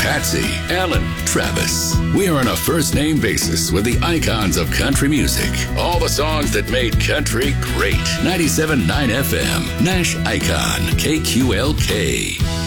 Patsy, Alan, Travis. We are on a first-name basis with the icons of country music. All the songs that made country great. 97.9 FM, Nash Icon, KQLK.